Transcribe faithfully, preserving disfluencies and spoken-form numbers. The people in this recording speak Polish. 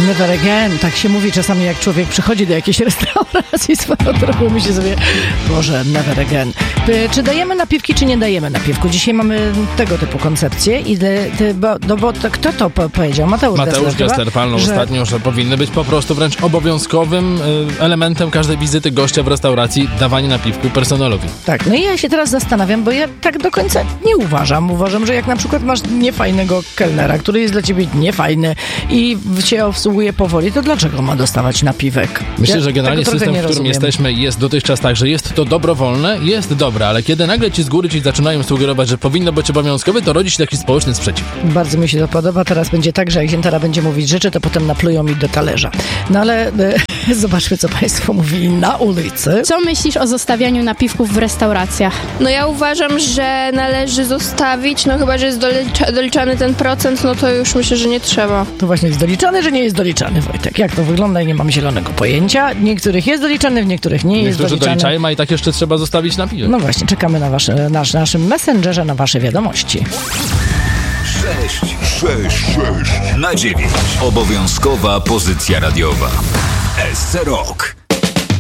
Never again. Tak się mówi czasami, jak człowiek przychodzi do jakiejś restauracji swoją drogą, myśli sobie, Boże, never again. Czy dajemy napiwki, czy nie dajemy napiwku? Dzisiaj mamy tego typu koncepcję i de, de, bo, no bo to, kto to po, powiedział? Mateusz, Mateusz Gessler palnął że... ostatnio, że powinny być po prostu wręcz obowiązkowym y, elementem każdej wizyty gościa w restauracji dawanie napiwku personelowi. Tak, no i ja się teraz zastanawiam, bo ja tak do końca nie uważam. Uważam, że jak na przykład masz niefajnego kelnera, który jest dla ciebie niefajny i cię obsługuje powoli, to dlaczego ma dostawać napiwek? Myślę, ja że generalnie system, w którym rozumiem. jesteśmy, jest dotychczas tak, że jest to dobrowolne, jest dobre, ale kiedy nagle ci z góry ci zaczynają sugerować, że powinno być obowiązkowe, to rodzi się taki społeczny sprzeciw. Bardzo mi się to podoba. Teraz będzie tak, że jak Ziętara będzie mówić rzeczy, to potem naplują mi do talerza. No ale e, zobaczmy, co państwo mówili na ulicy. Co myślisz o zostawianiu napiwków w restauracjach? No ja uważam, że należy zostawić, no chyba, że jest dolicza, doliczany ten procent, no to już myślę, że nie trzeba. To właśnie jest doliczany, że nie jest doliczany, Wojtek. Jak to wygląda? Nie mam zielonego pojęcia. W niektórych jest doliczany, w niektórych nie jest Niektórzy doliczany. doliczają, a i tak jeszcze trzeba zostawić napiwek. No właśnie, czekamy na wasze, nasz, naszym messengerze na wasze wiadomości. sześć sześć sześć na dziewięć. Obowiązkowa pozycja radiowa. S C Rock.